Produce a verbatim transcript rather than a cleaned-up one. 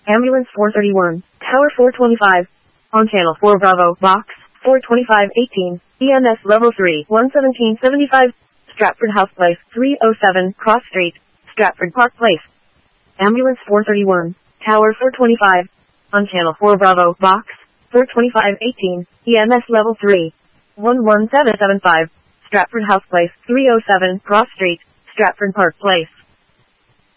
Ambulance four thirty-one, Tower four twenty-five. On Channel four Bravo, Box four twenty-five eighteen, E M S Level three, one seventeen seventy-five, Stratford House Place, three oh seven, Cross Street, Stratford Park Place. Ambulance four thirty-one, Tower four twenty-five. On Channel four Bravo, Box four twenty-five eighteen, E M S Level three, one one seven seven five, Stratford House Place, three oh seven, Cross Street, Stratford Park Place.